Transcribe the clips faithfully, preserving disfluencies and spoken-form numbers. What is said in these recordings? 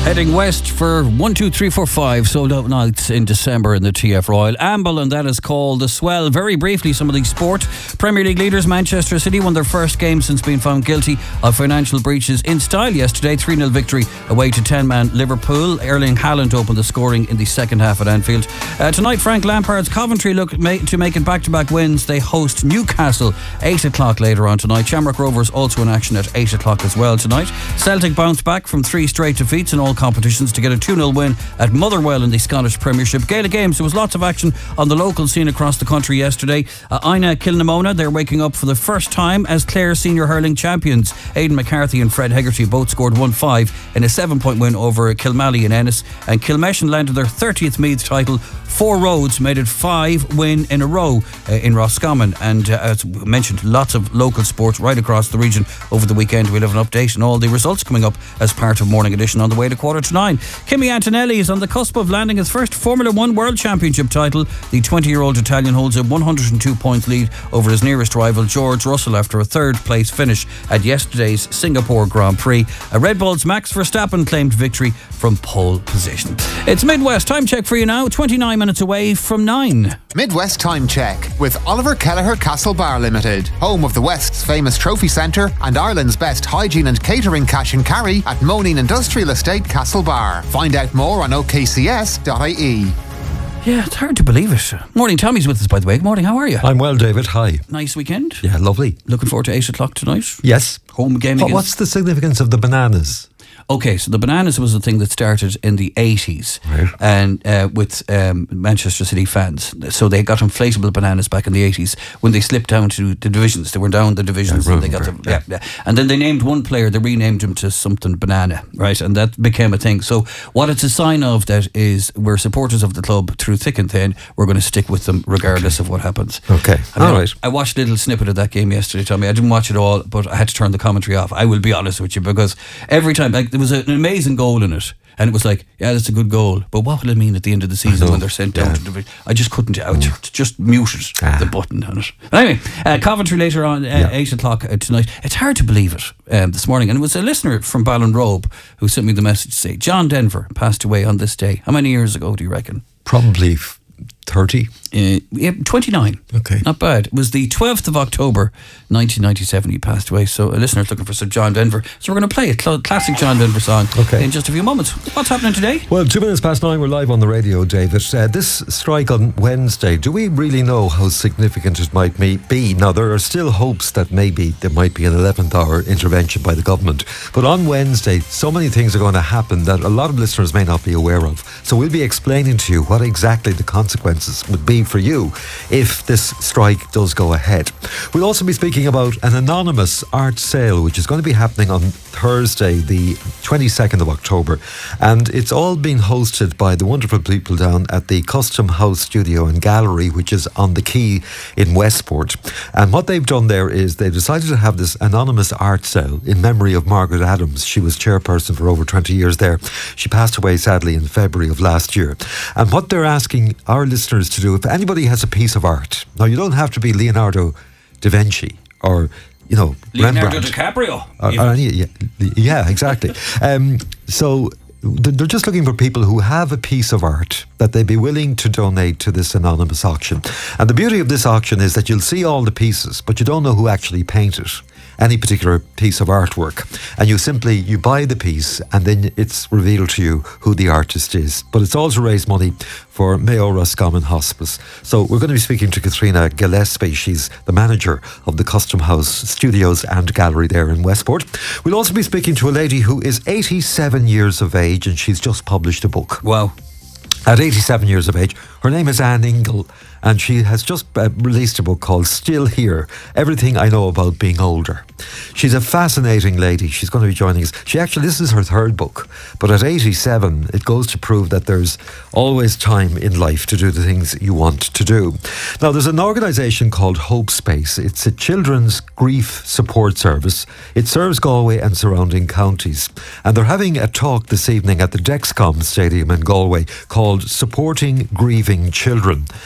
Heading west for one, two, three, four, five sold out nights in December in the T F Royal Amble, and that is called the Swell. Very briefly, some of the sport. Premier League leaders Manchester City won their first game since being found guilty of financial breaches in style yesterday. three nil victory away to ten-man Liverpool. Erling Haaland opened the scoring in the second half at Anfield. Uh, tonight, Frank Lampard's Coventry look ma- to make it back-to-back wins. They host Newcastle eight o'clock later on tonight. Shamrock Rovers also in action at eight o'clock as well tonight. Celtic bounced back from three straight defeats in all competitions to get a two nil win at Motherwell in the Scottish Premiership. Gaelic Games, there was lots of action on the local scene across the country yesterday. Uh, Ina Kilnamona, they're waking up for the first time as Clare senior hurling champions. Aidan McCarthy and Fred Hegarty both scored one five in a seven point win over Kilmally in Ennis, and Kilmeshan landed their thirtieth Meath title. Four Roads made it five win in a row uh, in Roscommon, and uh, as we mentioned, lots of local sports right across the region over the weekend. We'll have an update on all the results coming up as part of Morning Edition on the way to quarter to nine. Kimi Antonelli is on the cusp of landing his first Formula One World Championship title. The twenty-year-old Italian holds a one hundred two point lead over his nearest rival George Russell after a third place finish at yesterday's Singapore Grand Prix. A Red Bull's Max Verstappen claimed victory from pole position. It's Midwest Time Check for you now, twenty-nine minutes away from nine. Midwest Time Check with Oliver Kelleher Castle Bar Limited, home of the West's famous trophy centre and Ireland's best hygiene and catering cash and carry at Moneen Industrial Estate Castle Bar. Find out more on o k c s dot i e. Yeah, it's hard to believe it. Morning, Tommy's with us, by the way. Good morning, how are you? I'm well, David. Hi. Nice weekend? Yeah, lovely. Looking forward to eight o'clock tonight? Yes. Home game What, against... what's the significance of the bananas? Okay, so the bananas was a thing that started in the eighties, right. and uh, with um, Manchester City fans. So they got inflatable bananas back in the eighties when they slipped down to the divisions. They were down the divisions, yeah, and they got them. Yeah. Yeah, yeah. And then they named one player. They renamed him to something banana, right? And that became a thing. So what it's a sign of that is we're supporters of the club through thick and thin. We're going to stick with them regardless okay. of what happens. Okay, I mean, all right. I watched a little snippet of that game yesterday, Tommy. I didn't watch it all, but I had to turn the commentary off. I will be honest with you, because every time, like, there was an amazing goal in it, and it was like, yeah, that's a good goal, but what will it mean at the end of the season when they're sent down yeah. to the division? I just couldn't. I just, just muted ah. the button on it. Anyway, uh, Coventry later on, uh, yeah. eight o'clock uh, tonight. It's hard to believe it um, this morning, and it was a listener from Ballinrobe who sent me the message to say John Denver passed away on this day. How many years ago do you reckon? Probably thirty. Uh, yeah, twenty-nine. Okay. Not bad. It was the twelfth of October nineteen ninety-seven he passed away. So a listener's looking for Sir John Denver. So we're going to play a cl- classic John Denver song okay. in just a few moments. What's happening today? Well, two minutes past nine, we're live on the radio, David. Uh, this strike on Wednesday, do we really know how significant it might be? Now, there are still hopes that maybe there might be an eleventh hour intervention by the government. But on Wednesday, so many things are going to happen that a lot of listeners may not be aware of. So we'll be explaining to you what exactly the consequences would be for you if this strike does go ahead. We'll also be speaking about an anonymous art sale which is going to be happening on Thursday the twenty-second of October, and it's all being hosted by the wonderful people down at the Custom House Studio and Gallery, which is on the Quay in Westport. And what they've done there is they've decided to have this anonymous art sale in memory of Margaret Adams. She was chairperson for over twenty years there. She passed away sadly in February of last year. And what they're asking our listeners to do, if anybody has a piece of art, now you don't have to be Leonardo da Vinci or, you know, Leonardo Rembrandt. DiCaprio. Or, or any, yeah, yeah, exactly. um, so they're just looking for people who have a piece of art that they'd be willing to donate to this anonymous auction. And the beauty of this auction is that you'll see all the pieces, but you don't know who actually painted any particular piece of artwork, and you simply you buy the piece and then it's revealed to you who the artist is. But it's all to raise money for Mayo Roscommon Hospice. So we're going to be speaking to Katrina Gillespie. She's the manager of the Custom House Studios and Gallery there in Westport. We'll also be speaking to a lady who is eighty-seven years of age, and she's just published a book. Wow. At eighty-seven years of age. Her name is Anne Ingle, and she has just uh, released a book called Still Here, Everything I Know About Being Older. She's a fascinating lady. She's going to be joining us. She actually, this is her third book, but at eighty-seven, it goes to prove that there's always time in life to do the things you want to do. Now, there's an organisation called Hope Space. It's a children's grief support service. It serves Galway and surrounding counties. And they're having a talk this evening at the Dexcom Stadium in Galway called Supporting Grieving Children. And it's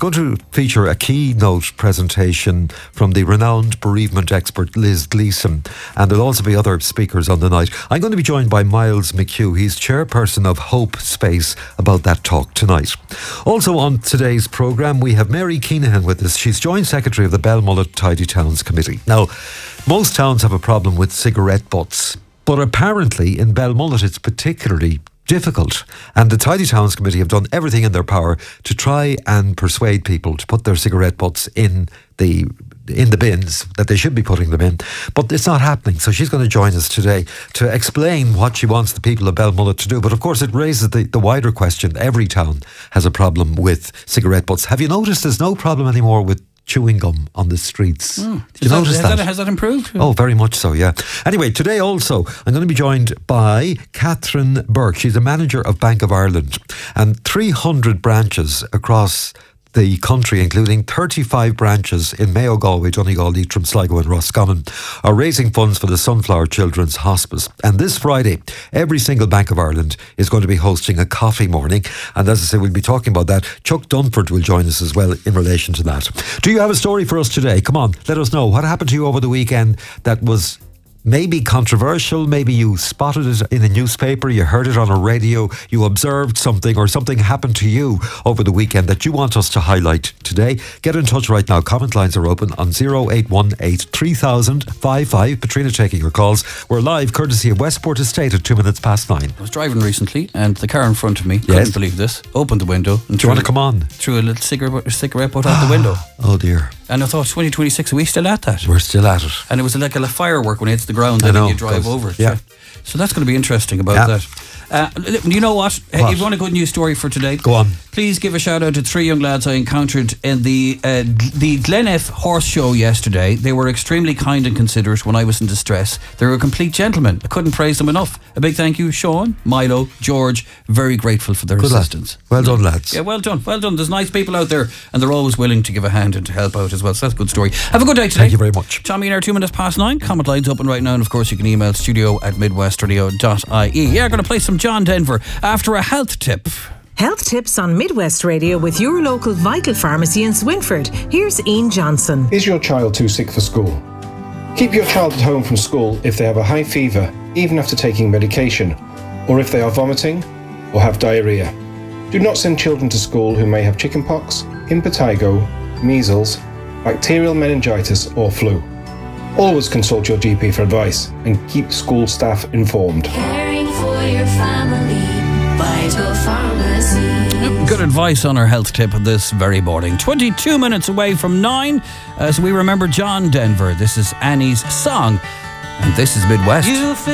going to feature a keynote presentation from the renowned bereavement expert Liz Gleeson, and there'll also be other speakers on the night. I'm going to be joined by Miles McHugh. He's chairperson of Hope Space about that talk tonight. Also on today's programme, we have Mary Keenahan with us. She's joint secretary of the Belmullet Tidy Towns Committee. Now, most towns have a problem with cigarette butts, but apparently in Belmullet it's particularly difficult, and the Tidy Towns Committee have done everything in their power to try and persuade people to put their cigarette butts in the in the bins that they should be putting them in, but it's not happening. So she's going to join us today to explain what she wants the people of Belmullet to do. But of course it raises the, the wider question. Every town has a problem with cigarette butts. Have you noticed there's no problem anymore with chewing gum on the streets? Mm. Did you that, notice has that? that? Has that improved? Oh, very much so, yeah. Anyway, today also, I'm going to be joined by Catherine Burke. She's a manager of Bank of Ireland, and three hundred branches across the country, including thirty-five branches in Mayo, Galway, Donegal, Leitrim, Sligo and Roscommon, are raising funds for the Sunflower Children's Hospice. And this Friday, every single Bank of Ireland is going to be hosting a coffee morning. And as I say, we'll be talking about that. Chuck Dunford will join us as well in relation to that. Do you have a story for us today? Come on, let us know. What happened to you over the weekend that was maybe controversial? Maybe you spotted it in a newspaper, you heard it on a radio, you observed something, or something happened to you over the weekend that you want us to highlight today. Get in touch right now. Comment lines are open on oh eight one eight, three thousand, fifty-five. Katrina taking your calls. We're live courtesy of Westport Estate at two minutes past nine. I was driving recently and the car in front of me, Yes. couldn't believe this, opened the window and Do you want to come on? threw a little cigarette, cigarette butt out the window. Oh dear. And I thought, twenty twenty-six, are we still at that? We're still at it. And it was like a firework when it hits the ground I and know, then you drive because- over it. yeah. So that's going to be interesting about Yeah. that. Uh, you know what? Uh, What? You've won a good news story for today. Go on. Please give a shout out to three young lads I encountered in the uh, the Glenelg Horse Show yesterday. They were extremely kind and considerate when I was in distress. They were a complete gentleman. I couldn't praise them enough. A big thank you, Sean, Milo, George. Very grateful for their Good lad. assistance. Well done, lads. Yeah, well done, well done. There's nice people out there and they're always willing to give a hand and to help out as well. So that's a good story. Have a good day today. Thank you very much. Tommy and our two minutes past nine. Comment lines open right now, and of course you can email studio at midwestradio dot I E. Yeah, going to play some John Denver after a health tip. Health tips on Midwest Radio with your local Vital Pharmacy in Swinford. Here's Ian Johnson. Is your child too sick for school? Keep your child at home from school if they have a high fever, even after taking medication, or if they are vomiting or have diarrhea. Do not send children to school who may have chickenpox, impetigo, measles, bacterial meningitis or flu. Always consult your G P for advice and keep school staff informed. Caring for your family, Vital Pharmacy. Good advice on our health tip this very morning. twenty-two minutes away from nine as we remember John Denver. This is Annie's song, and this is Midwest.